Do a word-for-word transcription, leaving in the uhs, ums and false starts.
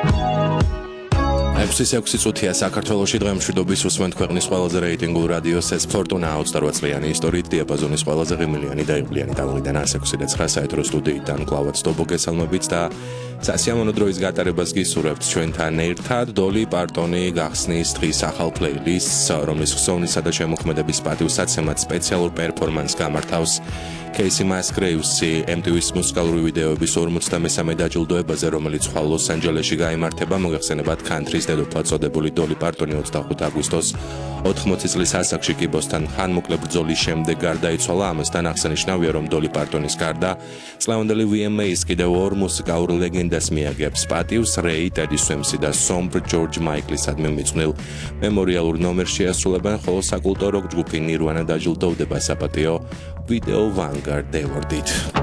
ექვსი წუთია საქართველოში დღე მშვიდობის უსმენთ ქვეყნის ყველაზე რეიტინგულ რადიოს ეს ფორტუნა ოცდაოთხ წლიანი ისტორიით დიაპაზონის ყველაზე ღიმილიანი და იღბლიანი ტალღიდან ას ექვსი და ცხრა საერთო სტუდიიდან კლავაც დობოგესალმებით და სასიამოვნო დროის გატარებას გისურვებთ ჩვენთან ერთად დოლი პარტონი გახსნის დღის ახალ პლეილისტს რომლის ხსოვნისა და შემოქმედების პატივსაცემად სპეციალურ პერფორმანსს გამართავს Casey Musgraves-ი ემ ტი ვი-ის მუსიკალური ვიდეოების ორმოცდამესამე დაჯილდოებაზე, რომელიც ხვალ ლოს-ანჯელესში გაიმართება, მოგეხსენებათ country-ს დედოფლად წოდებული დოლი პარტონი ოცდახუთი აგვისტოს ოთხმოცი წლის ასაკში კიბოსთან ხანმოკლე ბრძოლის შემდეგ გარდაიცვალა. ამასთან აღსანიშნავია, რომ დოლი პარტონის გარდა წლევანდელი ვი ემ ეის კიდევ ორ მუსიკალურ ლეგენდას მიაგებს პატივს რეი, ტედი სვიმსი და სომბრ ჯორჯ მაიკლისადმი მიძღვნილ მემორიალურ ნომერს შეასრულებენ, ხოლო საკულტო როკ ჯგუფი ნირვანა დაჯილდოვდება საპატიო ვიდეო Vanguard Award-ით.